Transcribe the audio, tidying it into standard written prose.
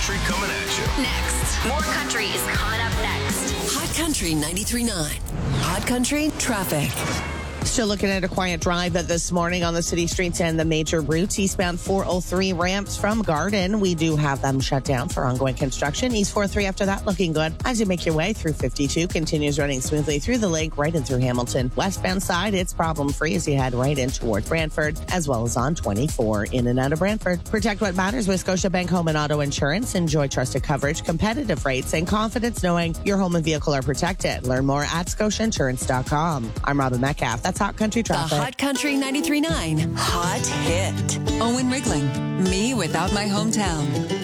country coming at you. Next. More country is coming up next. Hot Country 93.9. Hot Country traffic. Still looking at a quiet drive this morning on the city streets and the major routes. Eastbound 403 ramps from Garden. We do have them shut down for ongoing construction. East 403 after that looking good. As you make your way through 52, continues running smoothly through the lake, right in through Hamilton. Westbound side, it's problem-free as you head right in towards Brantford, as well as on 24 in and out of Brantford. Protect what matters with Scotiabank Home and Auto Insurance. Enjoy trusted coverage, competitive rates, and confidence knowing your home and vehicle are protected. Learn more at scotiainsurance.com. I'm Robin Metcalf. That's Hot Country Traffic. The Hot Country 93.9 Hot Hit. Owen Rigling, Me Without My Hometown.